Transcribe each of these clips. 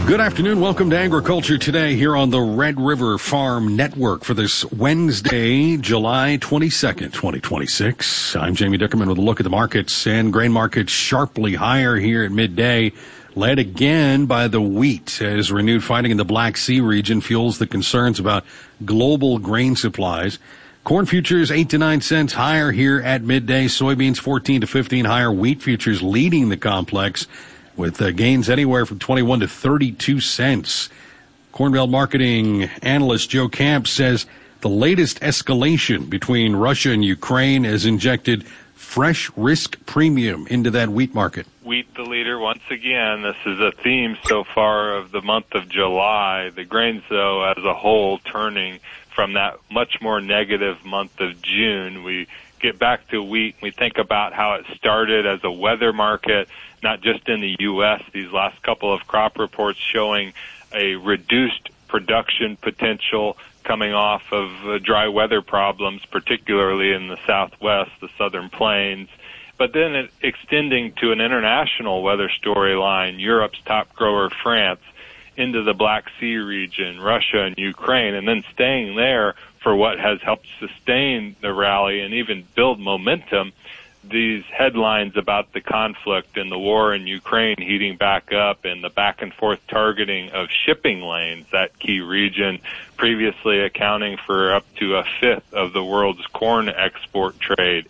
Good afternoon. Welcome to Agriculture Today here on the Red River Farm Network for this Wednesday, July 22nd, 2026. I'm Jamie Dickerman with a look at the markets, and grain markets sharply higher here at midday, led again by the wheat as renewed fighting in the Black Sea region fuels the concerns about global grain supplies. Corn futures 8 to 9 cents higher here at midday. Soybeans 14 to 15 higher. Wheat futures leading the complex with gains anywhere from 21 to 32 cents. Corn Belt marketing analyst Joe Camp says the latest escalation between Russia and Ukraine has injected fresh risk premium into that wheat market. Wheat the leader once again. This is a theme so far of the month of July. The grains, though, as a whole, turning from that much more negative month of June. We get back to wheat. We think about how it started as a weather market, not just in the U.S. These last couple of crop reports showing a reduced production potential coming off of dry weather problems, particularly in the Southwest, the Southern Plains. But then it extending to an international weather storyline, Europe's top grower, France, into the Black Sea region, Russia and Ukraine, and then staying there for what has helped sustain the rally and even build momentum. These headlines about the conflict and the war in Ukraine heating back up and the back and forth targeting of shipping lanes, that key region previously accounting for up to a fifth of the world's corn export trade.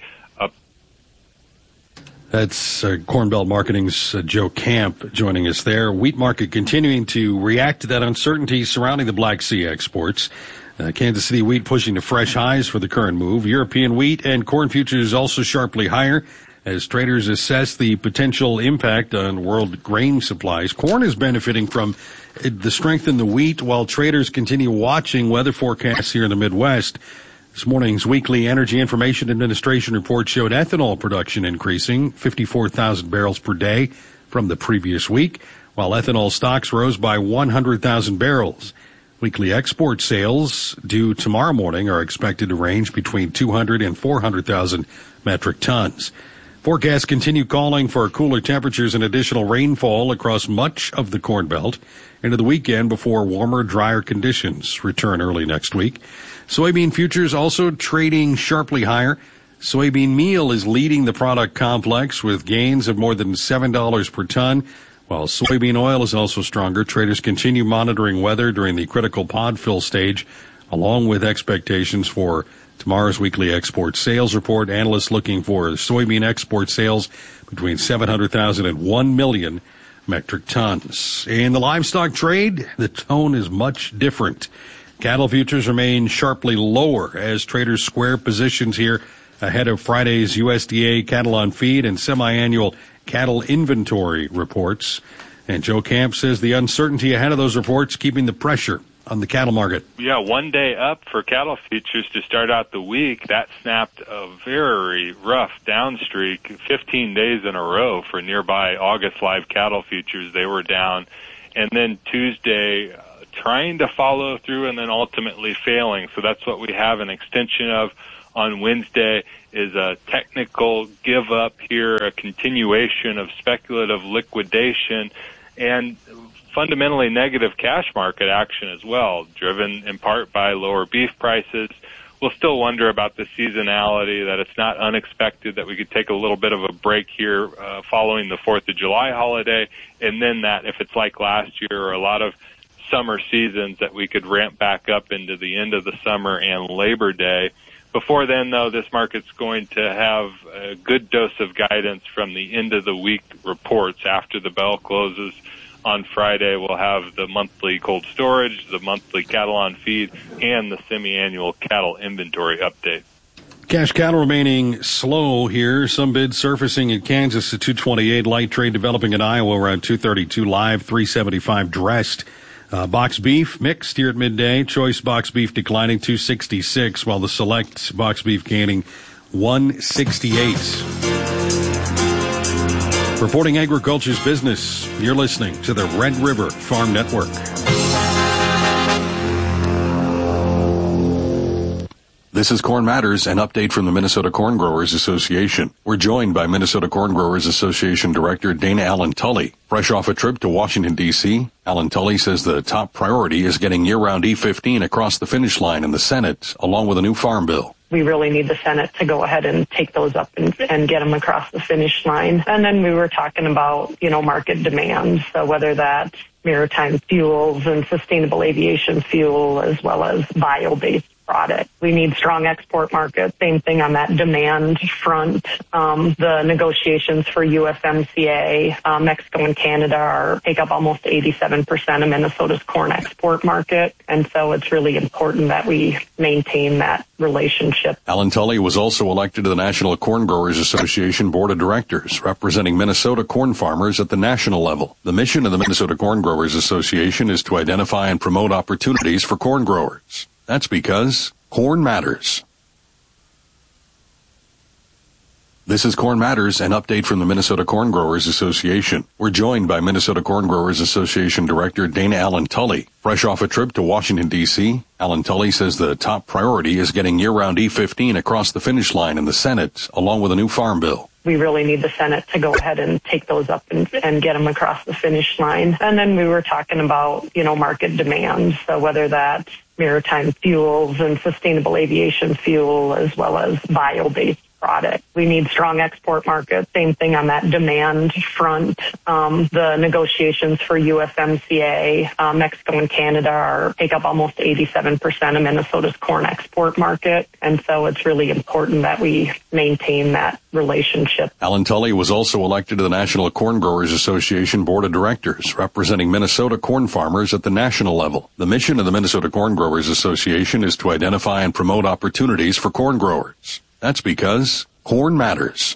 That's Corn Belt Marketing's Joe Camp joining us there. Wheat market continuing to react to that uncertainty surrounding the Black Sea exports. Kansas City wheat pushing to fresh highs for the current move. European wheat and corn futures also sharply higher as traders assess the potential impact on world grain supplies. Corn is benefiting from the strength in the wheat while traders continue watching weather forecasts here in the Midwest. This morning's weekly Energy Information Administration report showed ethanol production increasing 54,000 barrels per day from the previous week, while ethanol stocks rose by 100,000 barrels. Weekly export sales due tomorrow morning are expected to range between 200 and 400,000 metric tons. Forecasts continue calling for cooler temperatures and additional rainfall across much of the Corn Belt into the weekend before warmer, drier conditions return early next week. Soybean futures also trading sharply higher. Soybean meal is leading the product complex with gains of more than $7 per ton. While soybean oil is also stronger, traders continue monitoring weather during the critical pod fill stage, along with expectations for tomorrow's weekly export sales report. Analysts looking for soybean export sales between 700,000 and 1 million metric tons. In the livestock trade, the tone is much different. Cattle futures remain sharply lower as traders square positions here ahead of Friday's USDA cattle on feed and semi-annual cattle inventory reports. And Joe Camp says the uncertainty ahead of those reports keeping the pressure on the cattle market. Yeah, 1 day up for cattle futures to start out the week. That snapped a very rough down streak, 15 days in a row for nearby August live cattle futures. They were down. And then Tuesday, trying to follow through and then ultimately failing. So that's what we have an extension of on Wednesday, is a technical give up here, a continuation of speculative liquidation, and fundamentally negative cash market action as well, driven in part by lower beef prices. We'll still wonder about the seasonality, that it's not unexpected that we could take a little bit of a break here following the 4th of July holiday, and then that if it's like last year or a lot of summer seasons, that we could ramp back up into the end of the summer and Labor Day. Before then, though, this market's going to have a good dose of guidance from the end of the week reports. After the bell closes on Friday, we'll have the monthly cold storage, the monthly cattle on feed, and the semi-annual cattle inventory update. Cash cattle remaining slow here. Some bids surfacing in Kansas at 228. Light trade developing in Iowa around 232 live, 375 dressed. Box beef mixed here at midday. Choice box beef declining 266, while the select box beef gaining 168. Reporting agriculture's business, you're listening to the Red River Farm Network. This is Corn Matters, an update from the Minnesota Corn Growers Association. We're joined by Minnesota Corn Growers Association Director Dana Allen Tully. Fresh off a trip to Washington, D.C., Allen Tully says the top priority is getting year-round E15 across the finish line in the Senate, along with a new farm bill. We really need the Senate to go ahead and take those up and get them across the finish line. And then we were talking about, market demands, so whether that's maritime fuels and sustainable aviation fuel as well as bio-based product. We need strong export markets. Same thing on that demand front. The negotiations for USMCA, Mexico and Canada take up almost 87% of Minnesota's corn export market. And so it's really important that we maintain that relationship. Allen Tully was also elected to the National Corn Growers Association Board of Directors, representing Minnesota corn farmers at the national level. The mission of the Minnesota Corn Growers Association is to identify and promote opportunities for corn growers. That's because corn matters. This is Corn Matters, an update from the Minnesota Corn Growers Association. We're joined by Minnesota Corn Growers Association Director Dana Allen Tully. Fresh off a trip to Washington, D.C., Allen Tully says the top priority is getting year-round E15 across the finish line in the Senate, along with a new farm bill. We really need the Senate to go ahead and take those up and get them across the finish line. And then we were talking about, market demands, so whether that's maritime fuels and sustainable aviation fuel as well as bio-based product. We need strong export markets. Same thing on that demand front. The negotiations for USMCA, Mexico and Canada take up almost 87% of Minnesota's corn export market. And so it's really important that we maintain that relationship. Allen Tully was also elected to the National Corn Growers Association Board of Directors, representing Minnesota corn farmers at the national level. The mission of the Minnesota Corn Growers Association is to identify and promote opportunities for corn growers. That's because corn matters.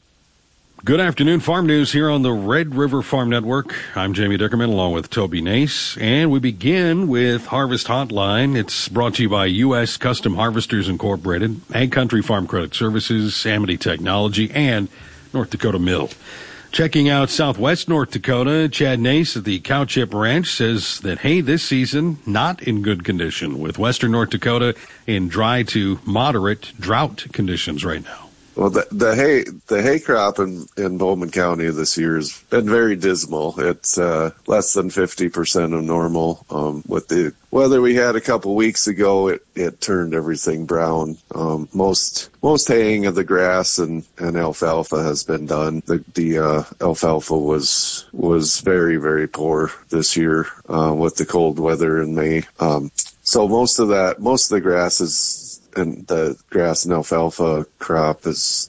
Good afternoon. Farm news here on the Red River Farm Network. I'm Jamie Dickerman along with Toby Nace, and we begin with Harvest Hotline. It's brought to you by U.S. Custom Harvesters Incorporated, Ag Country Farm Credit Services, Amity Technology, and North Dakota Mill. Checking out Southwest North Dakota, Chad Nace at the Cow Chip Ranch says that hay this season not in good condition, with Western North Dakota in dry to moderate drought conditions right now. Well, the hay crop in Bowman County this year has been very dismal. It's less than 50% of normal. With the weather we had a couple weeks ago, it turned everything brown. Most haying of the grass and alfalfa has been done. The alfalfa was very, very poor this year with the cold weather in May. So most of the grass is. And the grass and alfalfa crop has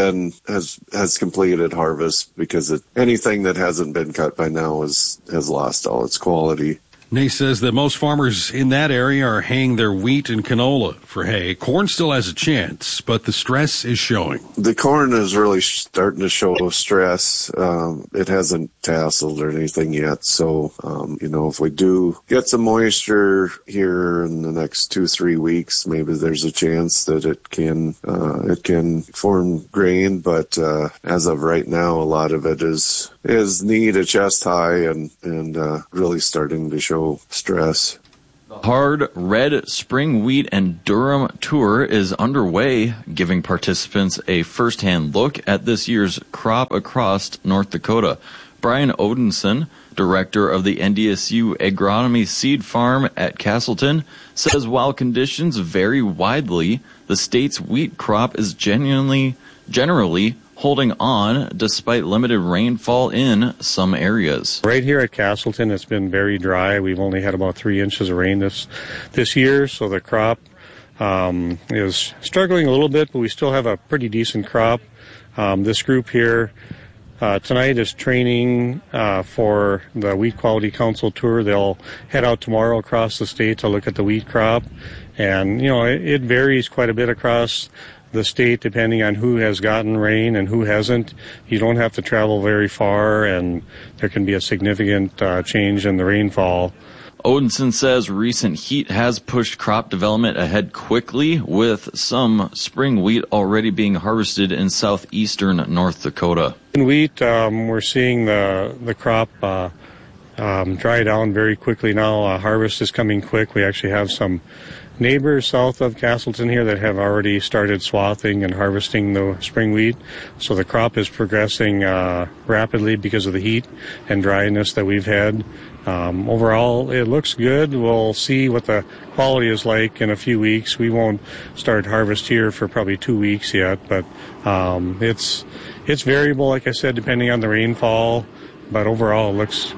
completed harvest because anything that hasn't been cut by now has lost all its quality. Nace says that most farmers in that area are haying their wheat and canola for hay. Corn still has a chance, but the stress is showing. The corn is really starting to show stress. It hasn't tasseled or anything yet. So, if we do get some moisture here in the next 2-3 weeks, maybe there's a chance that it can form grain. But as of right now, a lot of it is knee to chest high and really starting to show stress. The Hard Red Spring Wheat and Durham Tour is underway, giving participants a first-hand look at this year's crop across North Dakota. Brian Odinson, director of the NDSU Agronomy Seed Farm at Castleton, says while conditions vary widely, the state's wheat crop is generally holding on despite limited rainfall in some areas. Right here at Castleton, it's been very dry. We've only had about 3 inches of rain this year, so the crop is struggling a little bit, but we still have a pretty decent crop. This group here tonight is training for the Wheat Quality Council Tour. They'll head out tomorrow across the state to look at the wheat crop, and it varies quite a bit across the state depending on who has gotten rain and who hasn't. You don't have to travel very far, and there can be a significant change in the rainfall. Odinson says recent heat has pushed crop development ahead quickly, with some spring wheat already being harvested in southeastern North Dakota. In wheat, we're seeing the crop dry down very quickly now. Harvest is coming quick. We actually have some neighbors south of Castleton here that have already started swathing and harvesting the spring wheat. So the crop is progressing rapidly because of the heat and dryness that we've had. Overall, it looks good. We'll see what the quality is like in a few weeks. We won't start harvest here for probably 2 weeks yet, but it's variable, like I said, depending on the rainfall. But overall, it looks,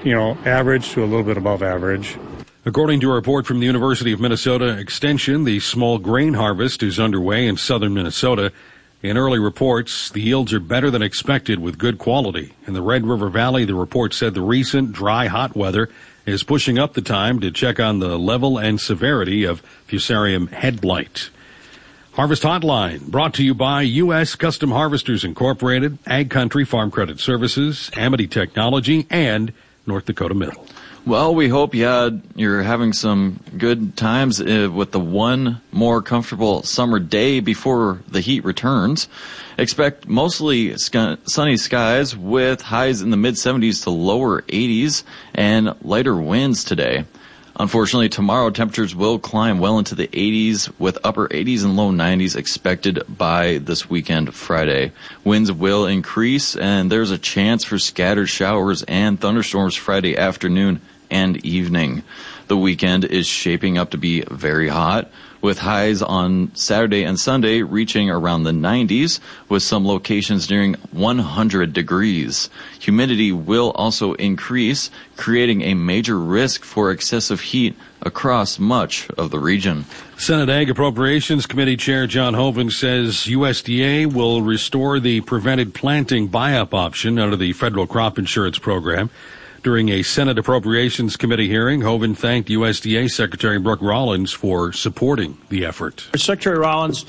average to a little bit above average. According to a report from the University of Minnesota Extension, the small grain harvest is underway in southern Minnesota. In early reports, the yields are better than expected with good quality. In the Red River Valley, the report said the recent dry, hot weather is pushing up the time to check on the level and severity of Fusarium head blight. Harvest Hotline, brought to you by U.S. Custom Harvesters Incorporated, Ag Country Farm Credit Services, Amity Technology, and North Dakota Middle. Well, we hope you're having some good times with the one more comfortable summer day before the heat returns. Expect mostly sunny skies with highs in the mid-70s to lower 80s and lighter winds today. Unfortunately, tomorrow temperatures will climb well into the 80s with upper 80s and low 90s expected by this weekend, Friday. Winds will increase and there's a chance for scattered showers and thunderstorms Friday afternoon and evening. The weekend is shaping up to be very hot, with highs on Saturday and Sunday reaching around the 90s, with some locations nearing 100 degrees. Humidity will also increase, creating a major risk for excessive heat across much of the region. Senate Ag Appropriations Committee Chair John Hoeven says USDA will restore the prevented planting buy-up option under the federal crop insurance program. During a Senate Appropriations Committee hearing, Hoeven thanked USDA Secretary Brooke Rollins for supporting the effort. Secretary Rollins,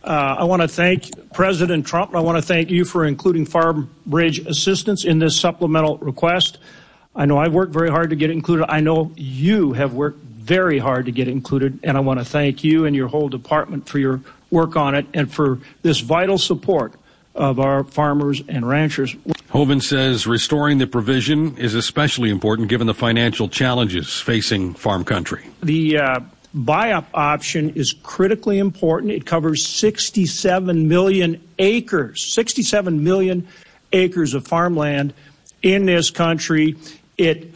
I want to thank President Trump, and I want to thank you for including Farm Bridge assistance in this supplemental request. I know I've worked very hard to get it included. I know you have worked very hard to get it included, and I want to thank you and your whole department for your work on it and for this vital support of our farmers and ranchers. Hoeven says restoring the provision is especially important given the financial challenges facing farm country. The buy-up option is critically important. It covers 67 million acres of farmland in this country. It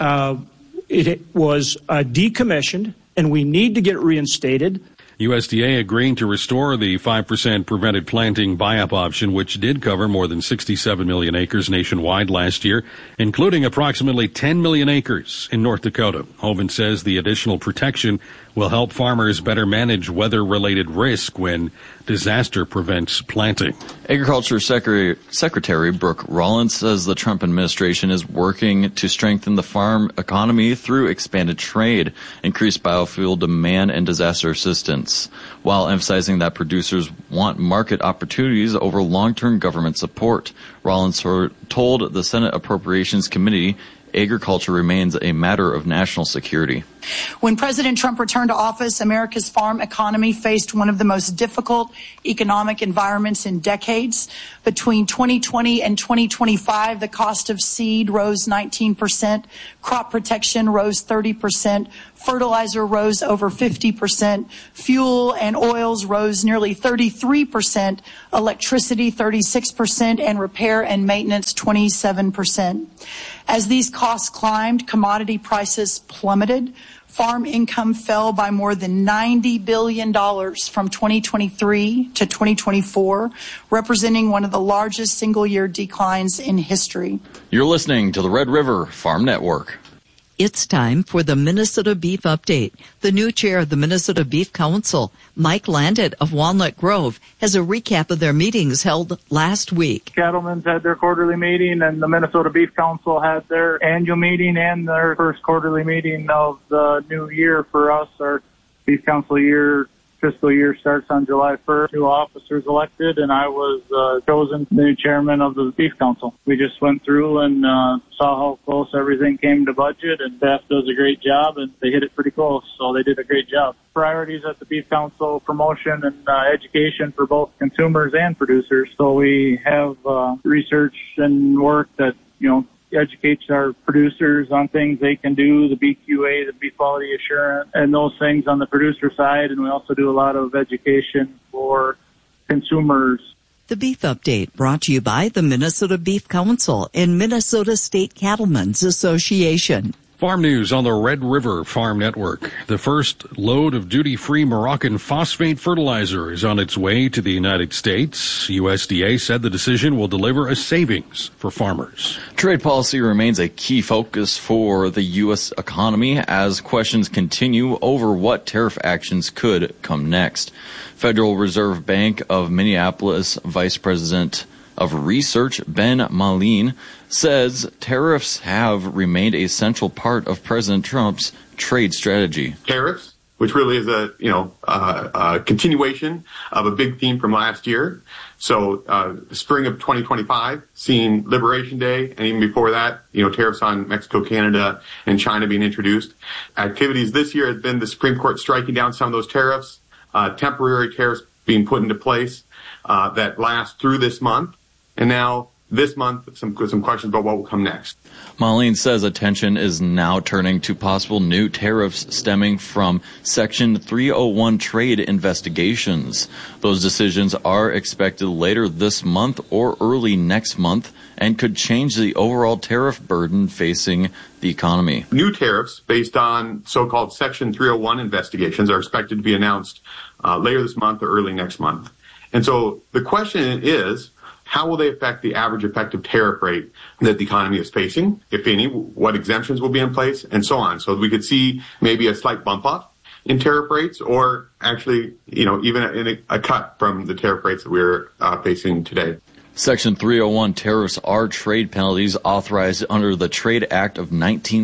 was decommissioned, and we need to get it reinstated. USDA agreeing to restore the 5% prevented planting buy-up option, which did cover more than 67 million acres nationwide last year, including approximately 10 million acres in North Dakota. Hoeven says the additional protection will help farmers better manage weather-related risk when disaster prevents planting. Agriculture Secretary Brooke Rollins says the Trump administration is working to strengthen the farm economy through expanded trade, increased biofuel demand, and disaster assistance, while emphasizing that producers want market opportunities over long-term government support. Rollins told the Senate Appropriations Committee agriculture remains a matter of national security. When President Trump returned to office, America's farm economy faced one of the most difficult economic environments in decades. Between 2020 and 2025, the cost of seed rose 19%, crop protection rose 30%, fertilizer rose over 50%, fuel and oils rose nearly 33%, electricity 36%, and repair and maintenance 27%. As these costs climbed, commodity prices plummeted. Farm income fell by more than $90 billion from 2023 to 2024, representing one of the largest single-year declines in history. You're listening to the Red River Farm Network. It's time for the Minnesota Beef Update. The new chair of the Minnesota Beef Council, Mike Landit of Walnut Grove, has a recap of their meetings held last week. Cattlemen's had their quarterly meeting, and the Minnesota Beef Council had their annual meeting and their first quarterly meeting of the new year for us. Our Beef Council fiscal year starts on July 1st. New officers elected, and I was chosen the new chairman of the Beef Council. We just went through and saw how close everything came to budget, and staff does a great job, and they hit it pretty close, so they did a great job. Priorities at the Beef Council: promotion and education for both consumers and producers. So we have research and work that educates our producers on things they can do, the BQA, the beef quality assurance, and those things on the producer side. And we also do a lot of education for consumers. The Beef Update brought to you by the Minnesota Beef Council and Minnesota State Cattlemen's Association. Farm news on the Red River Farm Network. The first load of duty-free Moroccan phosphate fertilizer is on its way to the United States. USDA said the decision will deliver a savings for farmers. Trade policy remains a key focus for the U.S. economy as questions continue over what tariff actions could come next. Federal Reserve Bank of Minneapolis Vice President of Research, Ben Malin, says tariffs have remained a central part of President Trump's trade strategy. Tariffs, which really is a continuation of a big theme from last year. So the spring of 2025, seeing Liberation Day, and even before that, tariffs on Mexico, Canada, and China being introduced. Activities this year have been the Supreme Court striking down some of those tariffs, temporary tariffs being put into place that last through this month. And now, this month, some questions about what will come next. Malin says attention is now turning to possible new tariffs stemming from Section 301 trade investigations. Those decisions are expected later this month or early next month and could change the overall tariff burden facing the economy. New tariffs based on so-called Section 301 investigations are expected to be announced later this month or early next month. And so the question is, how will they affect the average effective tariff rate that the economy is facing, if any? What exemptions will be in place, and so on. So we could see maybe a slight bump up in tariff rates, or actually, even a cut from the tariff rates that we're facing today. Section 301 tariffs are trade penalties authorized under the Trade Act of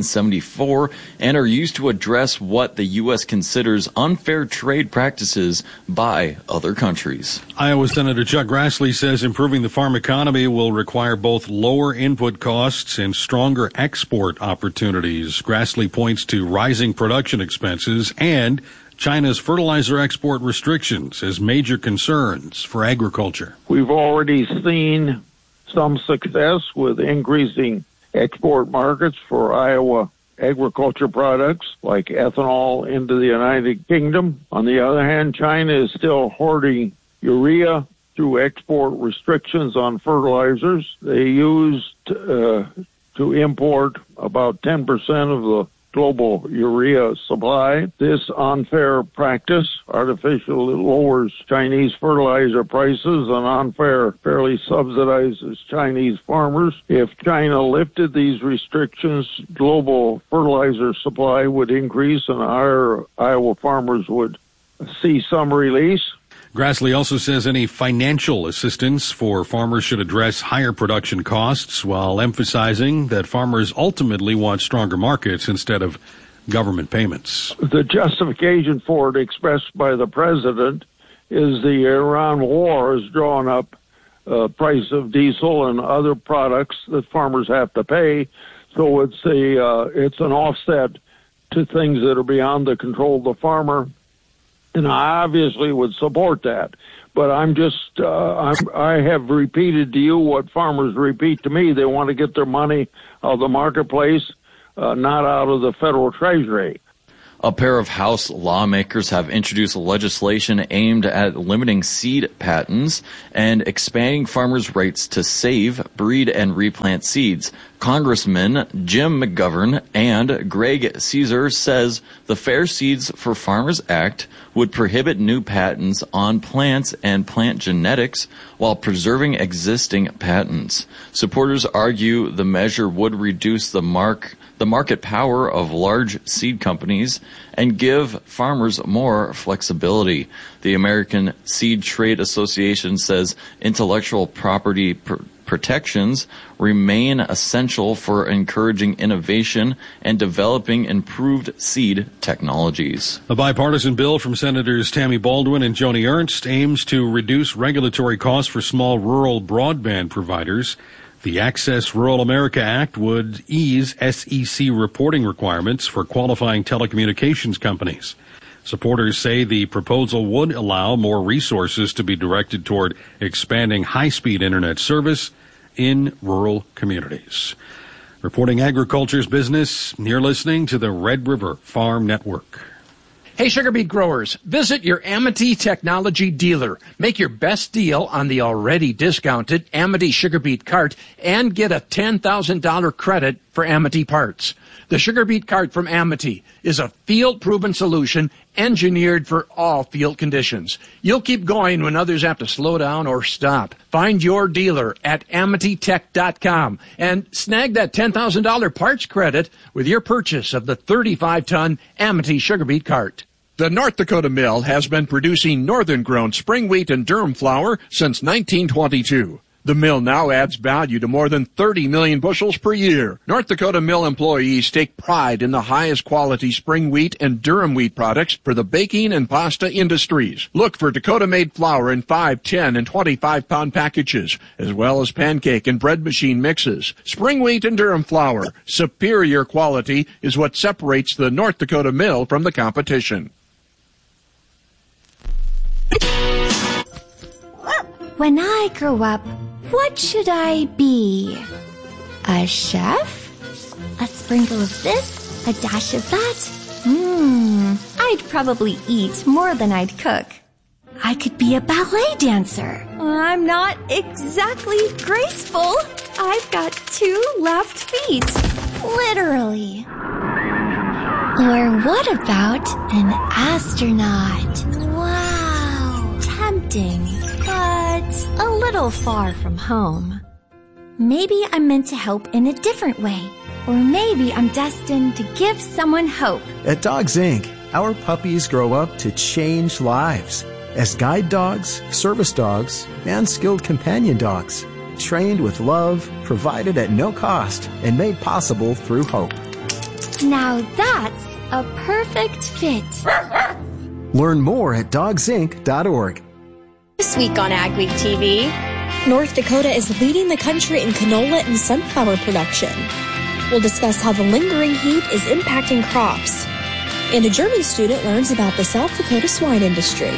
1974 and are used to address what the U.S. considers unfair trade practices by other countries. Iowa Senator Chuck Grassley says improving the farm economy will require both lower input costs and stronger export opportunities. Grassley points to rising production expenses and China's fertilizer export restrictions as major concerns for agriculture. We've already seen some success with increasing export markets for Iowa agriculture products like ethanol into the United Kingdom. On the other hand, China is still hoarding urea through export restrictions on fertilizers. They used to import about 10% of the global urea supply. This unfair practice artificially lowers Chinese fertilizer prices and unfairly subsidizes Chinese farmers. If China lifted these restrictions, global fertilizer supply would increase and our Iowa farmers would see some release. Grassley also says any financial assistance for farmers should address higher production costs while emphasizing that farmers ultimately want stronger markets instead of government payments. The justification for it expressed by the president is the Iran war has drawn up price of diesel and other products that farmers have to pay. So it's an offset to things that are beyond the control of the farmer. And I obviously would support that. But I have repeated to you what farmers repeat to me. They want to get their money out of the marketplace, not out of the federal treasury. A pair of House lawmakers have introduced legislation aimed at limiting seed patents and expanding farmers' rights to save, breed, and replant seeds. Congressman Jim McGovern and Greg Caesar says the Fair Seeds for Farmers Act would prohibit new patents on plants and plant genetics while preserving existing patents. Supporters argue the measure would reduce the market power of large seed companies and give farmers more flexibility. The American Seed Trade Association says intellectual property protections remain essential for encouraging innovation and developing improved seed technologies. A bipartisan bill from Senators Tammy Baldwin and Joni Ernst aims to reduce regulatory costs for small rural broadband providers. The Access Rural America Act would ease SEC reporting requirements for qualifying telecommunications companies. Supporters say the proposal would allow more resources to be directed toward expanding high-speed internet service in rural communities. Reporting agriculture's business, you're listening to the Red River Farm Network. Hey, sugar beet growers, visit your Amity Technology dealer. Make your best deal on the already discounted Amity sugar beet cart and get a $10,000 credit for Amity parts. The sugar beet cart from Amity is a field-proven solution engineered for all field conditions. You'll keep going when others have to slow down or stop. Find your dealer at AmityTech.com and snag that $10,000 parts credit with your purchase of the 35-ton Amity sugar beet cart. The North Dakota Mill has been producing northern-grown spring wheat and durum flour since 1922. The mill now adds value to more than 30 million bushels per year. North Dakota Mill employees take pride in the highest quality spring wheat and durum wheat products for the baking and pasta industries. Look for Dakota-made flour in 5, 10, and 25-pound packages, as well as pancake and bread machine mixes. Spring wheat and durum flour, superior quality, is what separates the North Dakota Mill from the competition. When I grow up, what should I be? A chef? A sprinkle of this? A dash of that? I'd probably eat more than I'd cook. I could be a ballet dancer. I'm not exactly graceful. I've got 2 left feet. Literally. Or what about an astronaut? Wow. Tempting. But a little far from home. Maybe I'm meant to help in a different way. Or maybe I'm destined to give someone hope. At Dogs Inc., our puppies grow up to change lives as guide dogs, service dogs, and skilled companion dogs. Trained with love, provided at no cost, and made possible through hope. Now that's a perfect fit. Learn more at dogsinc.org. This week on Ag Week TV, North Dakota is leading the country in canola and sunflower production. We'll discuss how the lingering heat is impacting crops. And a German student learns about the South Dakota swine industry.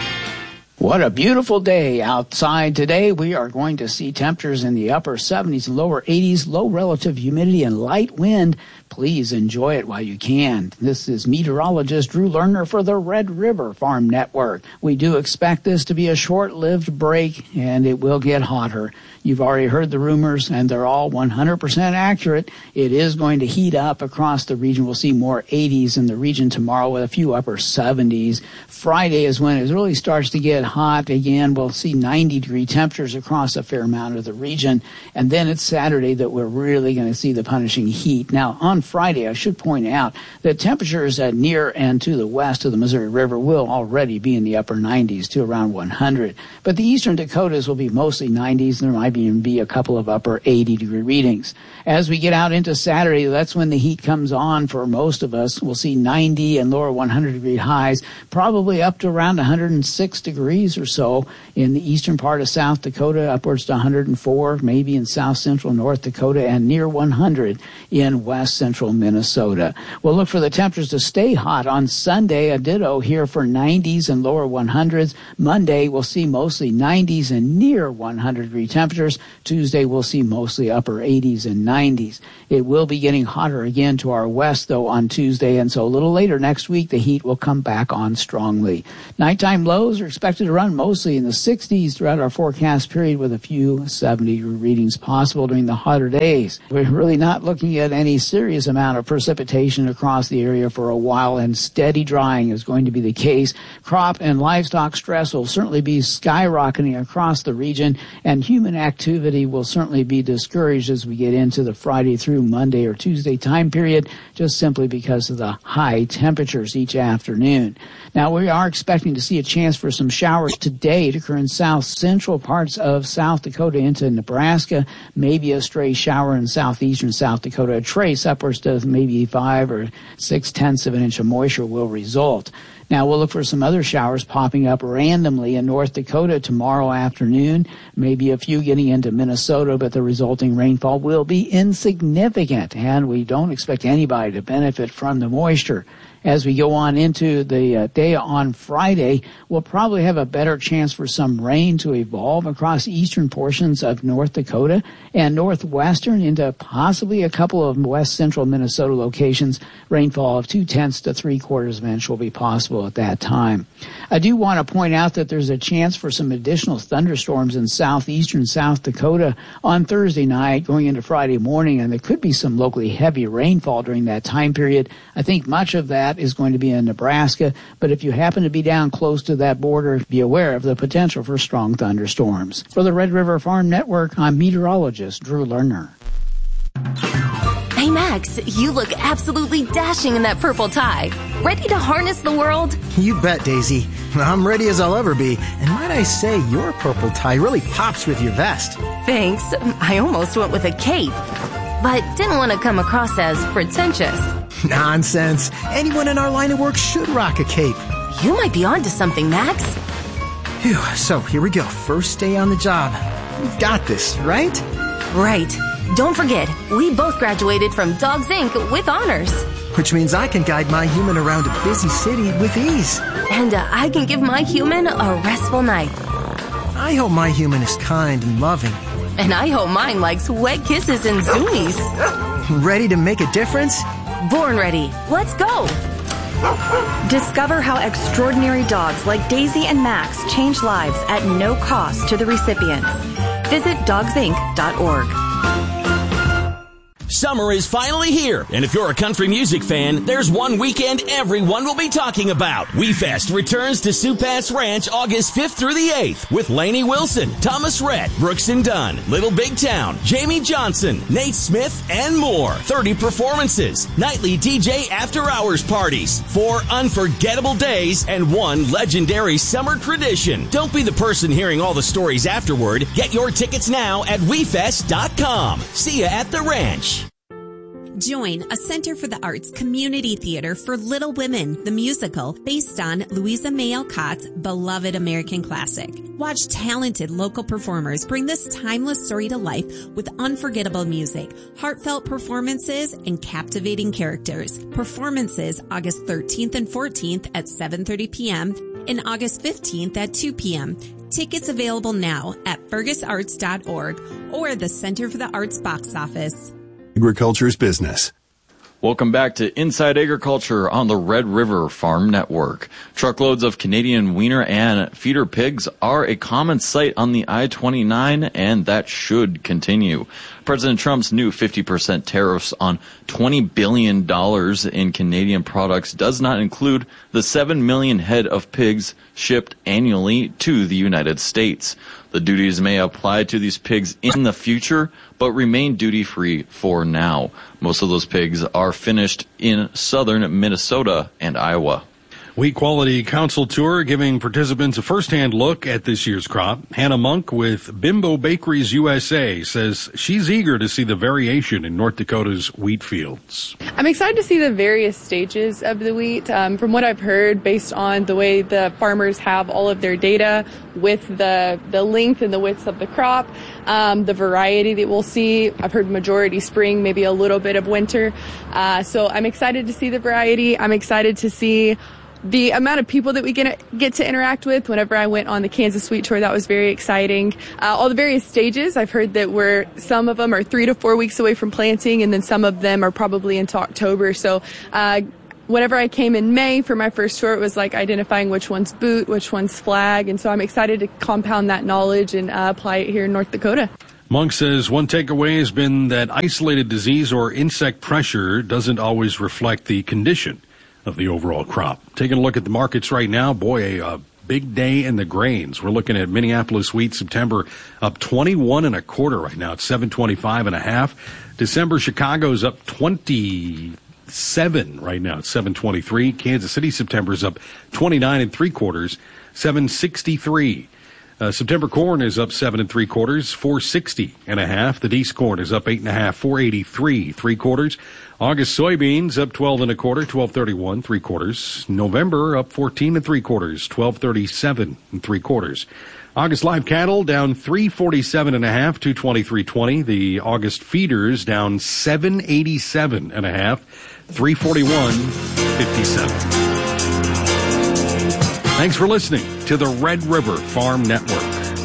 What a beautiful day outside today. We are going to see temperatures in the upper 70s and lower 80s, low relative humidity and light wind. Please enjoy it while you can. This is meteorologist Drew Lerner for the Red River Farm Network. We do expect this to be a short-lived break, and it will get hotter. You've already heard the rumors, and they're all 100% accurate. It is going to heat up across the region. We'll see more 80s in the region tomorrow with a few upper 70s. Friday is when it really starts to get hot again. We'll see 90-degree temperatures across a fair amount of the region. And then it's Saturday that we're really going to see the punishing heat. Now, on Friday, I should point out that temperatures at near and to the west of the Missouri River will already be in the upper 90s to around 100. But the eastern Dakotas will be mostly 90s, and there might even be a couple of upper 80-degree readings. As we get out into Saturday, that's when the heat comes on for most of us. We'll see 90 and lower 100-degree highs, probably up to around 106 degrees or so in the eastern part of South Dakota, upwards to 104, maybe in south central North Dakota, and near 100 in west central Minnesota. We'll look for the temperatures to stay hot on Sunday, a ditto here for 90s and lower 100s. Monday, we'll see mostly 90s and near 100-degree temperatures. Tuesday, we'll see mostly upper 80s and 90s. It will be getting hotter again to our west, though, on Tuesday, and so a little later next week, the heat will come back on strongly. Nighttime lows are expected to run mostly in the 60s throughout our forecast period, with a few 70 readings possible during the hotter days. We're really not looking at any serious amount of precipitation across the area for a while, and steady drying is going to be the case. Crop and livestock stress will certainly be skyrocketing across the region, and human activity will certainly be discouraged as we get into the Friday through Monday or Tuesday time period, just simply because of the high temperatures each afternoon. Now, we are expecting to see a chance for some showers today to occur in south central parts of South Dakota into Nebraska, maybe a stray shower in southeastern South Dakota, a trace upwards to maybe 5 or 6/10 of an inch of moisture will result. Now, we'll look for some other showers popping up randomly in North Dakota tomorrow afternoon, maybe a few getting into Minnesota, but the resulting rainfall will be insignificant, and we don't expect anybody to benefit from the moisture. As we go on into the day on Friday, we'll probably have a better chance for some rain to evolve across eastern portions of North Dakota and northwestern into possibly a couple of west central Minnesota locations. Rainfall of 0.2 to 0.75 of an inch will be possible at that time. I do want to point out that there's a chance for some additional thunderstorms in southeastern South Dakota on Thursday night going into Friday morning, and there could be some locally heavy rainfall during that time period. I think much of that is going to be in Nebraska, but if you happen to be down close to that border, be aware of the potential for strong thunderstorms. For the Red River Farm Network, I'm meteorologist Drew Lerner. Hey Max, you look absolutely dashing in that purple tie. Ready to harness the world? You bet, Daisy. I'm ready as I'll ever be. And might I say, your purple tie really pops with your vest. Thanks. I almost went with a cape, but didn't want to come across as pretentious. Nonsense. Anyone in our line of work should rock a cape. You might be onto something, Max. Phew, so here we go. First day on the job. We've got this, right? Right. Don't forget, we both graduated from Dogs Inc. with honors. Which means I can guide my human around a busy city with ease. And I can give my human a restful night. I hope my human is kind and loving. And I hope mine likes wet kisses and zoomies. Ready to make a difference? Born ready. Let's go. Discover how extraordinary dogs like Daisy and Max change lives at no cost to the recipients. Visit dogsinc.org. Summer is finally here, and if you're a country music fan, there's one weekend everyone will be talking about. WeFest returns to Sioux Pass Ranch August 5th through the 8th with Lainey Wilson, Thomas Rhett, Brooks and Dunn, Little Big Town, Jamie Johnson, Nate Smith, and more. 30 performances, nightly DJ after-hours parties, 4 unforgettable days, and 1 legendary summer tradition. Don't be the person hearing all the stories afterward. Get your tickets now at WeFest.com. See ya at the ranch. Join a Center for the Arts community theater for Little Women, the musical, based on Louisa May Alcott's beloved American classic. Watch talented local performers bring this timeless story to life with unforgettable music, heartfelt performances, and captivating characters. Performances August 13th and 14th at 7:30 p.m. and August 15th at 2 p.m. Tickets available now at fergusarts.org or the Center for the Arts box office. Agriculture's business. Welcome back to Inside Agriculture on the Red River Farm Network. Truckloads of Canadian wiener and feeder pigs are a common sight on the I-29, and that should continue. President Trump's new 50% tariffs on $20 billion in Canadian products does not include the 7 million head of pigs shipped annually to the United States. The duties may apply to these pigs in the future, but remain duty-free for now. Most of those pigs are finished in southern Minnesota and Iowa. Wheat Quality Council Tour giving participants a first-hand look at this year's crop. Hannah Monk with Bimbo Bakeries USA says she's eager to see the variation in North Dakota's wheat fields. I'm excited to see the various stages of the wheat. From what I've heard, based on the way the farmers have all of their data with the length and the width of the crop, the variety that we'll see. I've heard majority spring, maybe a little bit of winter. So I'm excited to see the variety. I'm excited to see the amount of people that we get to interact with. Whenever I went on the Kansas Wheat Tour, that was very exciting. All the various stages, I've heard that some of them are 3 to 4 weeks away from planting, and then some of them are probably into October. So whenever I came in May for my first tour, it was like identifying which one's boot, which one's flag, and so I'm excited to compound that knowledge and apply it here in North Dakota. Monk says one takeaway has been that isolated disease or insect pressure doesn't always reflect the condition of the overall crop. Taking a look at the markets right now, boy, a big day in the grains. We're looking at Minneapolis wheat September up 21 1/4 right now. It's 725 1/2. December Chicago's up 27 right now. It's 723. Kansas City September's up 29 3/4, 763. September corn is up 7 3/4, 460.5. The Deese corn is up 8.5, 483 3/4. August soybeans up 12 1/4, 1231 3/4. November up 14 3/4, 1237 3/4. August live cattle down 347.5, 223.20. The August feeders down 787.5, 341.57. Thanks for listening to the Red River Farm Network.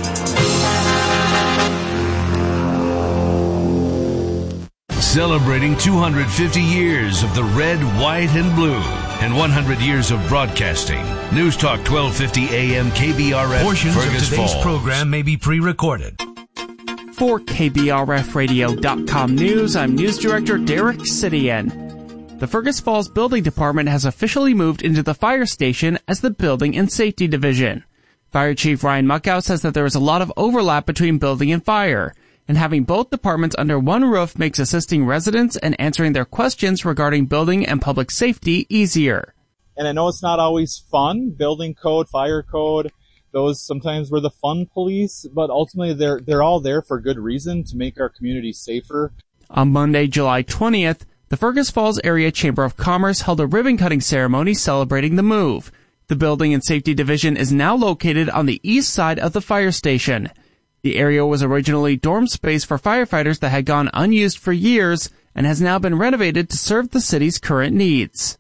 Celebrating 250 years of the red, white, and blue, and 100 years of broadcasting. News Talk 1250 AM KBRF. Portions Fergus of today's Falls. program may be pre-recorded. For KBRFradio.com News, I'm News Director Derek Sidian. The Fergus Falls Building Department has officially moved into the fire station as the Building and Safety Division. Fire Chief Ryan Muckow says that there is a lot of overlap between building and fire, and having both departments under one roof makes assisting residents and answering their questions regarding building and public safety easier. And I know it's not always fun, building code, fire code, those sometimes we're the fun police, but ultimately they're all there for good reason to make our community safer. On Monday, July 20th, the Fergus Falls Area Chamber of Commerce held a ribbon-cutting ceremony celebrating the move. The Building and Safety Division is now located on the east side of the fire station. The area was originally dorm space for firefighters that had gone unused for years and has now been renovated to serve the city's current needs.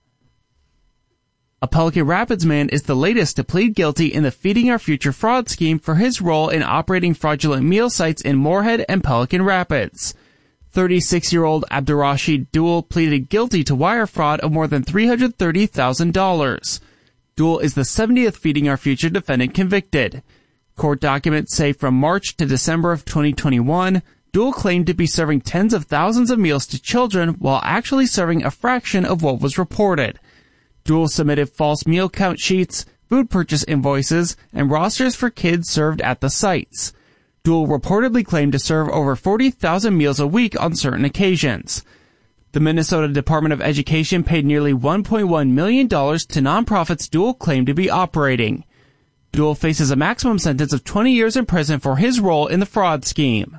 A Pelican Rapids man is the latest to plead guilty in the Feeding Our Future fraud scheme for his role in operating fraudulent meal sites in Moorhead and Pelican Rapids. 36-year-old Abdurrashid Dul pleaded guilty to wire fraud of more than $330,000. Dul is the 70th Feeding Our Future defendant convicted. Court documents say from March to December of 2021, Dul claimed to be serving tens of thousands of meals to children while actually serving a fraction of what was reported. Dul submitted false meal count sheets, food purchase invoices, and rosters for kids served at the sites. Dul reportedly claimed to serve over 40,000 meals a week on certain occasions. The Minnesota Department of Education paid nearly $1.1 million to nonprofits Dul claimed to be operating. Dul faces a maximum sentence of 20 years in prison for his role in the fraud scheme.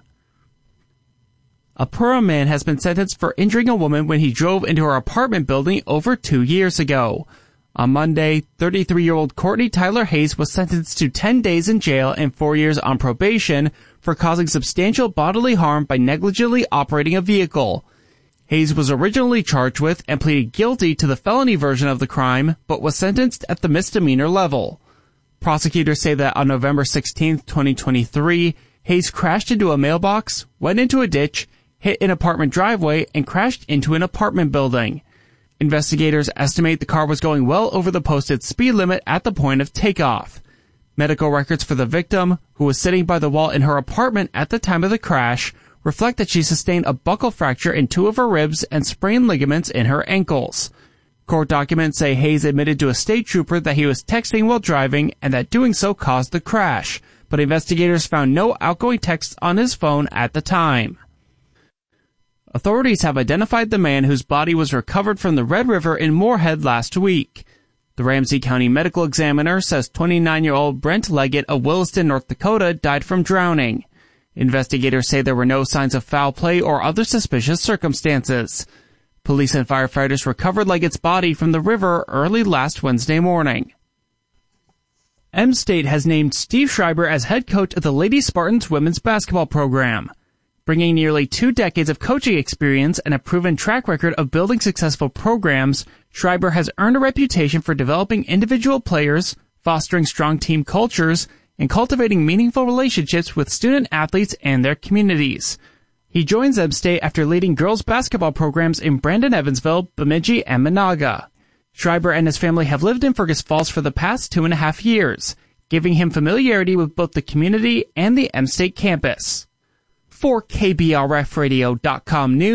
A Perham man has been sentenced for injuring a woman when he drove into her apartment building over 2 years ago. On Monday, 33-year-old Courtney Tyler Hayes was sentenced to 10 days in jail and 4 years on probation for causing substantial bodily harm by negligently operating a vehicle. Hayes was originally charged with and pleaded guilty to the felony version of the crime, but was sentenced at the misdemeanor level. Prosecutors say that on November 16, 2023, Hayes crashed into a mailbox, went into a ditch, hit an apartment driveway, and crashed into an apartment building. Investigators estimate the car was going well over the posted speed limit at the point of takeoff. Medical records for the victim, who was sitting by the wall in her apartment at the time of the crash, reflect that she sustained a buckle fracture in 2 of her ribs and sprained ligaments in her ankles. Court documents say Hayes admitted to a state trooper that he was texting while driving and that doing so caused the crash, but investigators found no outgoing texts on his phone at the time. Authorities have identified the man whose body was recovered from the Red River in Moorhead last week. The Ramsey County Medical Examiner says 29-year-old Brent Leggett of Williston, North Dakota, died from drowning. Investigators say there were no signs of foul play or other suspicious circumstances. Police and firefighters recovered Leggett's body from the river early last Wednesday morning. M-State has named Steve Schreiber as head coach of the Lady Spartans women's basketball program. Bringing nearly 2 decades of coaching experience and a proven track record of building successful programs, Schreiber has earned a reputation for developing individual players, fostering strong team cultures, and cultivating meaningful relationships with student athletes and their communities. He joins M-State after leading girls basketball programs in Brandon, Evansville, Bemidji, and Monaga. Schreiber and his family have lived in Fergus Falls for the past 2.5 years, giving him familiarity with both the community and the M-State campus. For KBRFradio.com News,